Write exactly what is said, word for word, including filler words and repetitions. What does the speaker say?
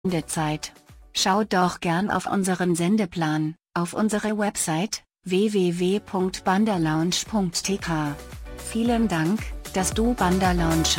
Sendezeit. Schau doch gern auf unseren Sendeplan, auf unsere Website w w w punkt banderlounge punkt t k. Vielen Dank, dass du Banderlounge